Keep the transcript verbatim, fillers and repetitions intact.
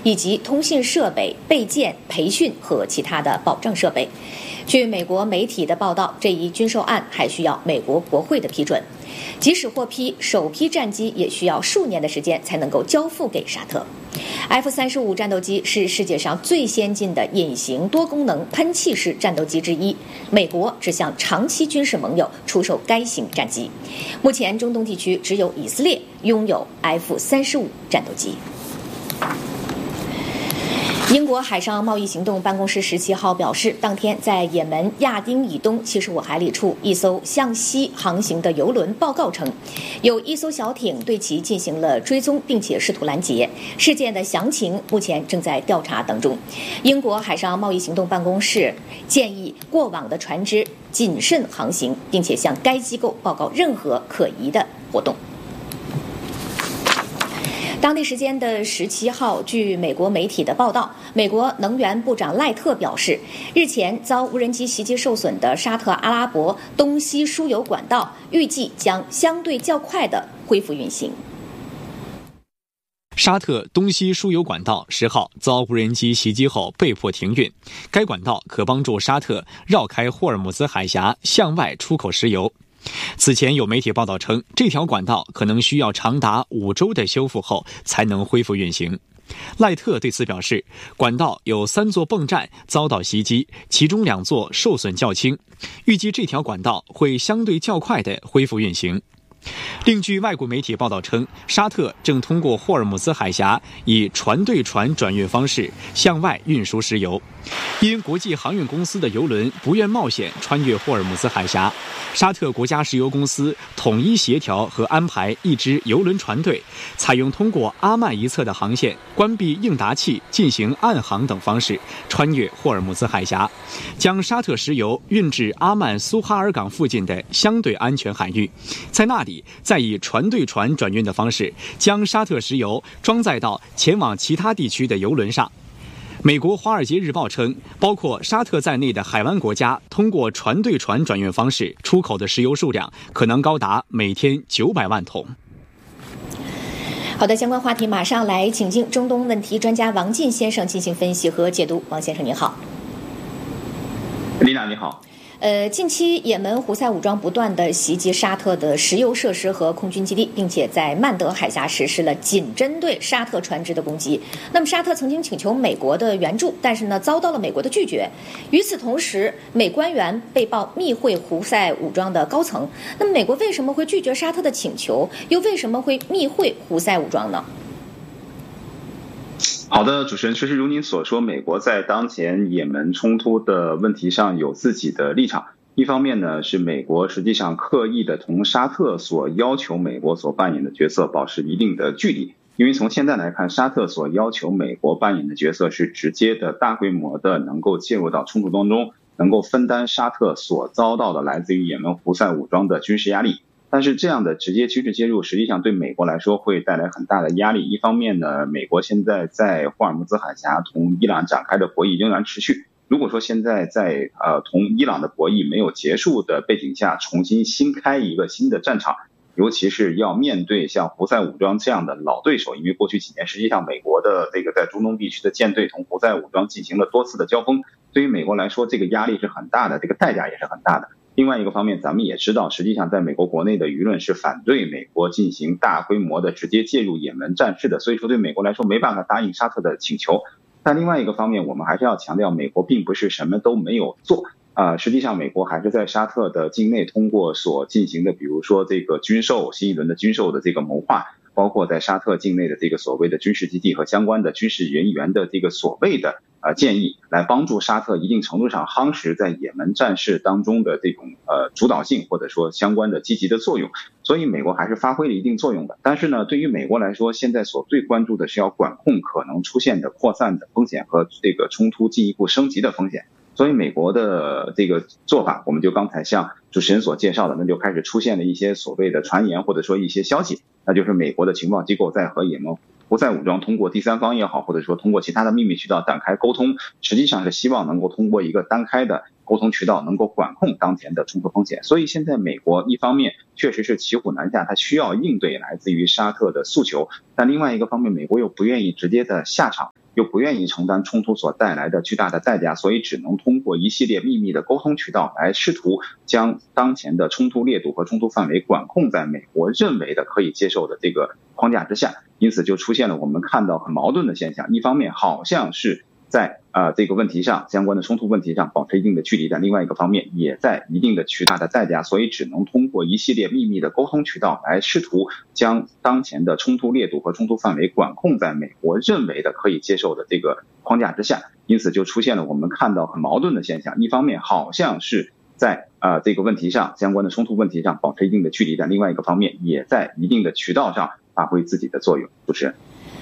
以及通信设备、备件、培训和其他的保障设备。据美国媒体的报道，这一军售案还需要美国国会的批准。即使获批，首批战机也需要数年的时间才能够交付给沙特。F 三十五战斗机是世界上最先进的隐形多功能喷气式战斗机之一，美国只向长期军事盟友出售该型战机。目前，中东地区只有以色列拥有 F 三十五战斗机。英国海上贸易行动办公室十七号表示，当天在也门亚丁以东七十五海里处一艘向西航行的油轮报告称，有一艘小艇对其进行了追踪，并且试图拦截。事件的详情目前正在调查当中。英国海上贸易行动办公室建议过往的船只谨慎航行，并且向该机构报告任何可疑的活动。当地时间的十七号，据美国媒体的报道，美国能源部长赖特表示，日前遭无人机袭击受损的沙特阿拉伯东西输油管道预计将相对较快地恢复运行。 沙特东西输油管道十号遭无人机袭击后被迫停运，该管道可帮助沙特绕开霍尔木兹海峡向外出口石油。此前有媒体报道称，这条管道可能需要长达五周的修复后才能恢复运行。赖特对此表示，管道有三座泵站遭到袭击，其中两座受损较轻，预计这条管道会相对较快地恢复运行。另据外国媒体报道称，沙特正通过霍尔木兹海峡以船对船转运方式向外运输石油，因国际航运公司的油轮不愿冒险穿越霍尔木兹海峡，沙特国家石油公司统一协调和安排一支油轮船队，采用通过阿曼一侧的航线关闭应答器进行暗航等方式穿越霍尔木兹海峡，将沙特石油运至阿曼苏哈尔港附近的相对安全海域，在那里再以船对船转运的方式将沙特石油装载到前往其他地区的油轮上。美国《华尔街日报》称，包括沙特在内的海湾国家通过船对船转运方式出口的石油数量可能高达每天九百万桶。 好的，相关话题马上来请进中东问题专家王进先生进行分析和解读。王先生您好。 丽娜你好。 呃，近期也门胡塞武装不断地袭击沙特的石油设施和空军基地，并且在曼德海峡实施了仅针对沙特船只的攻击。那么沙特曾经请求美国的援助，但是呢遭到了美国的拒绝。与此同时，美官员被曝密会胡塞武装的高层。那么美国为什么会拒绝沙特的请求，又为什么会密会胡塞武装呢？ 好的，主持人，确实如您所说，美国在当前也门冲突的问题上有自己的立场。一方面呢，是美国实际上刻意的同沙特所要求美国所扮演的角色保持一定的距离，因为从现在来看，沙特所要求美国扮演的角色是直接的大规模的能够介入到冲突当中，能够分担沙特所遭到的来自于也门胡塞武装的军事压力。但是这样的直接军事介入实际上对美国来说会带来很大的压力。一方面呢，美国现在在霍尔木兹海峡同伊朗展开的博弈仍然持续，如果说现在在呃同伊朗的博弈没有结束的背景下重新新开一个新的战场，尤其是要面对像胡塞武装这样的老对手，因为过去几年实际上美国的这个在中东地区的舰队同胡塞武装进行了多次的交锋，对于美国来说这个压力是很大的，这个代价也是很大的。另外一个方面，咱们也知道，实际上在美国国内的舆论是反对美国进行大规模的直接介入也门战事的，所以说对美国来说没办法答应沙特的请求。但另外一个方面，我们还是要强调，美国并不是什么都没有做啊、呃，实际上美国还是在沙特的境内通过所进行的，比如说这个军售，新一轮的军售的这个谋划，包括在沙特境内的这个所谓的军事基地和相关的军事人员的这个所谓的呃建议，来帮助沙特一定程度上夯实在也门战事当中的这种呃主导性或者说相关的积极的作用，所以美国还是发挥了一定作用的。但是呢，对于美国来说，现在所最关注的是要管控可能出现的扩散的风险和这个冲突进一步升级的风险。所以美国的这个做法，我们就刚才像主持人所介绍的，那就开始出现了一些所谓的传言或者说一些消息，那就是美国的情报机构在和也门胡塞武装通过第三方也好，或者说通过其他的秘密渠道展开沟通，实际上是希望能够通过一个单开的沟通渠道，能够管控当前的冲突风险。所以现在美国一方面确实是骑虎难下，它需要应对来自于沙特的诉求，但另外一个方面，美国又不愿意直接的下场，又不愿意承担冲突所带来的巨大的代价，所以只能通过一系列秘密的沟通渠道来试图将当前的冲突烈度和冲突范围管控在美国认为的可以接受的这个框架之下。因此就出现了我们看到很矛盾的现象，一方面好像是在呃这个问题上，相关的冲突问题上保持一定的距离，但另外一个方面也在一定的巨大的代价，所以只能通过一系列秘密的沟通渠道来试图将当前的冲突烈度和冲突范围管控在美国认为的可以接受的这个框架之下。因此就出现了我们看到很矛盾的现象，一方面好像是在呃这个问题上，相关的冲突问题上保持一定的距离，但另外一个方面也在一定的渠道上发挥自己的作用。主持人。